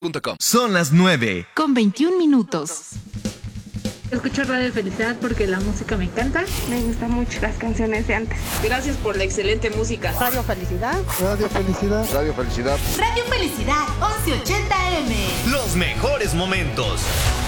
Son las 9:21. Escucho Radio Felicidad porque la música me encanta. Me gustan mucho las canciones de antes. Gracias por la excelente música. Radio Felicidad. Radio Felicidad. Radio Felicidad. Radio Felicidad 1180 AM. Los mejores momentos.